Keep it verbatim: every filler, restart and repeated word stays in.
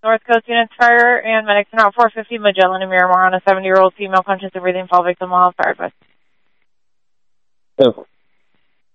North Coast Units Fire and medics are now four fifty Magellan and Miramar on a seventy-year-old female conscious of breathing fall victim while fired by. Oh.